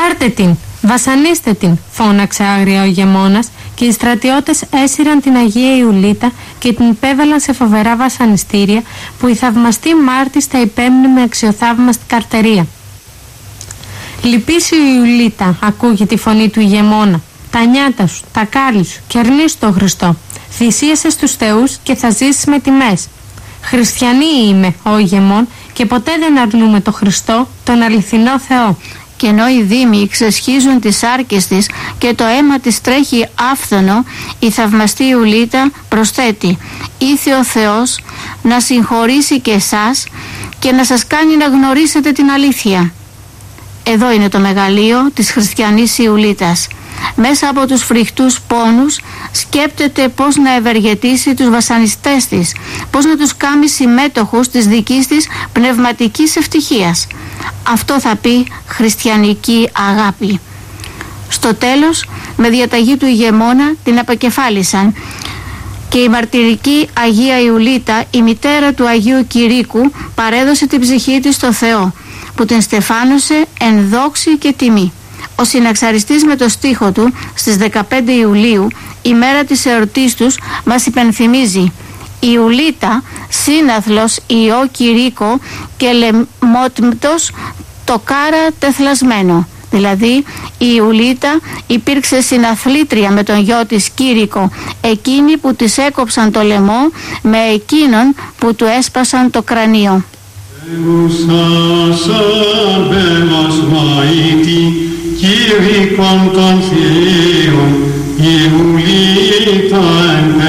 «Πάρτε την, βασανίστε την», φώναξε άγρια ο ηγεμόνας, και οι στρατιώτες έσυραν την Αγία Ιουλίτα και την υπέβαλαν σε φοβερά βασανιστήρια που η θαυμαστή Μάρτης τα υπέμνει με αξιοθαύμαστη καρτερία. «Λυπήσου Ιουλίτα», ακούγει τη φωνή του ηγεμόνα, «τα νιάτα σου, τα κάλλη σου, κερνήσου τον Χριστό. Θυσίασε στους θεούς και θα ζήσεις με τιμές. Χριστιανοί είμαι, ο ηγεμόν, και ποτέ δεν αρνούμε τον Χριστό, τον αληθινό Θεό». Και ενώ οι δήμοι ξεσχίζουν τις άρκες της και το αίμα της τρέχει άφθονο, η θαυμαστή Ιουλίτα προσθέτει: «Ήθε ο Θεός να συγχωρήσει και εσάς και να σας κάνει να γνωρίσετε την αλήθεια». Εδώ είναι το μεγαλείο της χριστιανής Ιουλίτας. Μέσα από τους φρικτούς πόνους σκέπτεται πώς να ευεργετήσει τους βασανιστές της, πώς να τους κάνει συμμέτοχους της δικής της πνευματικής ευτυχίας. Αυτό θα πει χριστιανική αγάπη. Στο τέλος, με διαταγή του ηγεμόνα, την αποκεφάλισαν και η μαρτυρική Αγία Ιουλίτα, η μητέρα του Αγίου Κηρύκου, παρέδωσε την ψυχή της στο Θεό, που την στεφάνωσε εν δόξη και τιμή. Ο συναξαριστής με το στίχο του στις 15 Ιουλίου, η μέρα της εορτής τους, μας υπενθυμίζει: «Ιουλίτα, σύναθλος Υιό Κηρύκο και λεμότμητος το κάρα τεθλασμένο». Δηλαδή η Ιουλίτα υπήρξε συναθλήτρια με τον γιο της Κήρυκο, εκείνοι που της έκοψαν το λαιμό με εκείνον που του έσπασαν το κρανίο. Κήρυκον των Θείων, Ιουλίτα